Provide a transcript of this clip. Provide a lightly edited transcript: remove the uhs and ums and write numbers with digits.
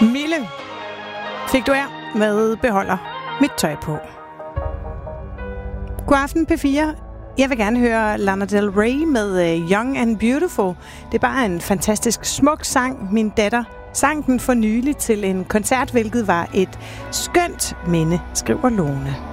Mille fik du her med beholder mit tøj på. God aften P4. Jeg vil gerne høre Lana Del Rey med Young and Beautiful. Det er bare en fantastisk smuk sang. Min datter sang den for nylig til en koncert, hvilket var et skønt minde, skriver Lone.